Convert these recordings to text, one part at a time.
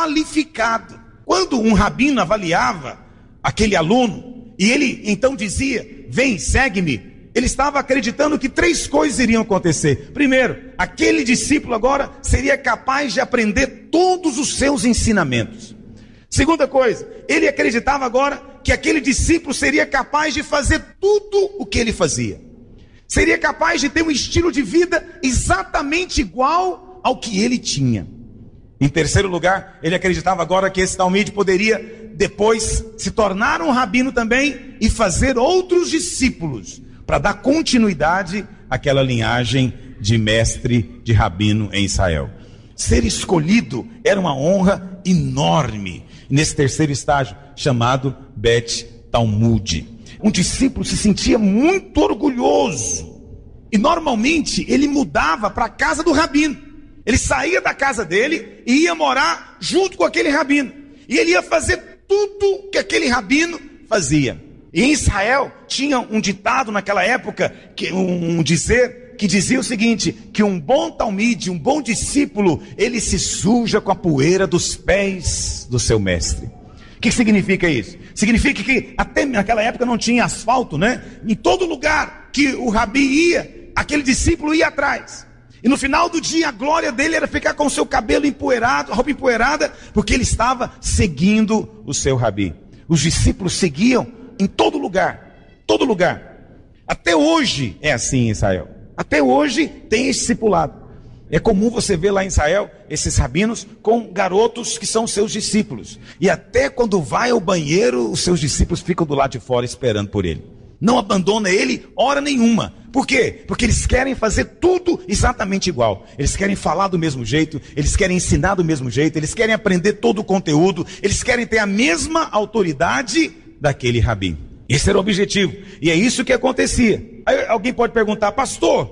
qualificado. Quando um rabino avaliava aquele aluno, e ele então dizia: vem, segue-me, ele estava acreditando que 3 coisas iriam acontecer. Primeiro, aquele discípulo agora seria capaz de aprender todos os seus ensinamentos. Segunda coisa, ele acreditava agora que aquele discípulo seria capaz de fazer tudo o que ele fazia. Seria capaz de ter um estilo de vida exatamente igual ao que ele tinha. Em terceiro lugar, ele acreditava agora que esse Talmide poderia depois se tornar um rabino também e fazer outros discípulos, para dar continuidade àquela linhagem de mestre, de rabino em Israel. Ser escolhido era uma honra enorme, nesse terceiro estágio, chamado Bet Talmud. Um discípulo se sentia muito orgulhoso, e normalmente ele mudava para a casa do rabino. Ele saía da casa dele e ia morar junto com aquele rabino, e ele ia fazer tudo que aquele rabino fazia. E em Israel tinha um ditado naquela época, um dizer que dizia o seguinte: que um bom talmide, um bom discípulo, ele se suja com a poeira dos pés do seu mestre. O que significa isso? Significa que até naquela época não tinha asfalto, né? Em todo lugar que o rabi ia, aquele discípulo ia atrás. E no final do dia a glória dele era ficar com o seu cabelo empoeirado, a roupa empoeirada, porque ele estava seguindo o seu rabi. Os discípulos seguiam em todo lugar, todo lugar. Até hoje é assim em Israel. Até hoje tem esse discipulado. É comum você ver lá em Israel esses rabinos com garotos que são seus discípulos. E até quando vai ao banheiro, os seus discípulos ficam do lado de fora esperando por ele. Não abandona ele hora nenhuma. Por quê? Porque eles querem fazer tudo exatamente igual. Eles querem falar do mesmo jeito, eles querem ensinar do mesmo jeito, eles querem aprender todo o conteúdo, eles querem ter a mesma autoridade daquele rabi. Esse era o objetivo. E é isso que acontecia. Aí alguém pode perguntar: pastor,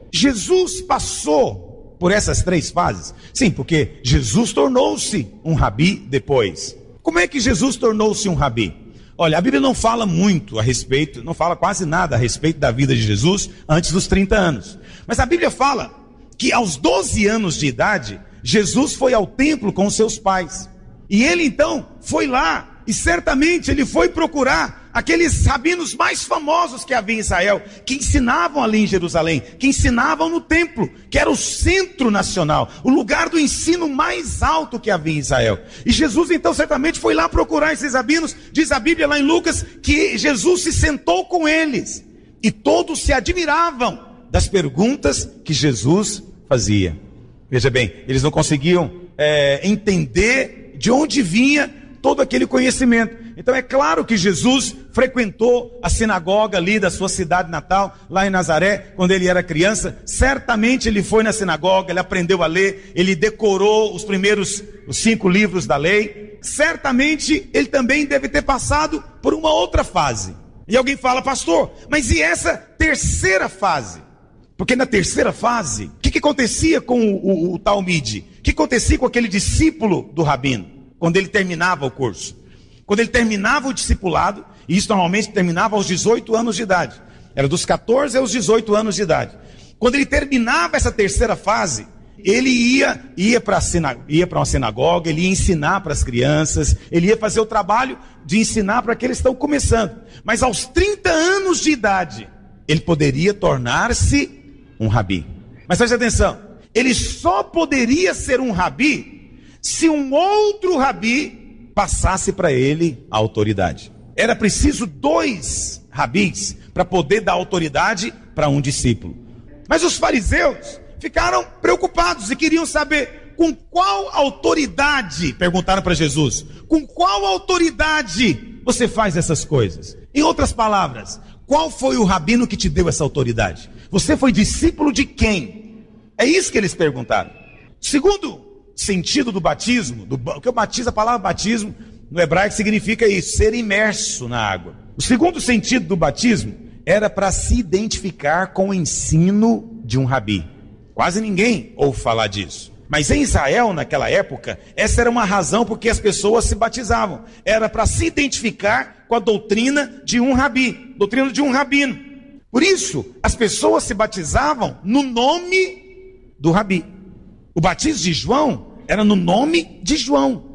Jesus passou por essas 3 fases? Sim, porque Jesus tornou-se um rabi depois. Como é que Jesus tornou-se um rabi? Olha, a Bíblia não fala muito a respeito, não fala quase nada a respeito da vida de Jesus antes dos 30 anos. Mas a Bíblia fala que aos 12 anos de idade, Jesus foi ao templo com os seus pais. E ele então foi lá, e certamente ele foi procurar aqueles rabinos mais famosos que havia em Israel, que ensinavam ali em Jerusalém, que ensinavam no templo, que era o centro nacional, o lugar do ensino mais alto que havia em Israel. E Jesus então certamente foi lá procurar esses rabinos. Diz a Bíblia lá em Lucas que Jesus se sentou com eles, e todos se admiravam das perguntas que Jesus fazia. Veja bem, eles não conseguiam entender de onde vinha todo aquele conhecimento. Então é claro que Jesus frequentou a sinagoga ali da sua cidade natal, lá em Nazaré, quando ele era criança. Certamente ele foi na sinagoga, ele aprendeu a ler, ele decorou os 5 livros da lei. Certamente ele também deve ter passado por uma outra fase. E alguém fala: pastor, mas e essa terceira fase? Porque na terceira fase, o que acontecia com o talmide? O que acontecia com aquele discípulo do rabino? Quando ele terminava o curso, quando ele terminava o discipulado, e isso normalmente terminava aos 18 anos de idade, era dos 14 aos 18 anos de idade. Quando ele terminava essa terceira fase, ele ia para uma sinagoga, ele ia ensinar para as crianças, ele ia fazer o trabalho de ensinar para aqueles que estão começando. Mas aos 30 anos de idade, ele poderia tornar-se um rabi. Mas preste atenção, ele só poderia ser um rabi se um outro rabi passasse para ele a autoridade. Era preciso 2 rabis para poder dar autoridade para um discípulo. Mas os fariseus ficaram preocupados e queriam saber: com qual autoridade, perguntaram para Jesus, com qual autoridade você faz essas coisas? Em outras palavras, qual foi o rabino que te deu essa autoridade? Você foi discípulo de quem? É isso que eles perguntaram. Segundo sentido do batismo, que eu batizo, a palavra batismo no hebraico significa isso, ser imerso na água. O segundo sentido do batismo era para se identificar com o ensino de um rabi. Quase ninguém ouve falar disso. Mas em Israel, naquela época, essa era uma razão porque as pessoas se batizavam. Era para se identificar com a doutrina de um rabi, doutrina de um rabino. Por isso, as pessoas se batizavam no nome do rabi. O batismo de João era no nome de João.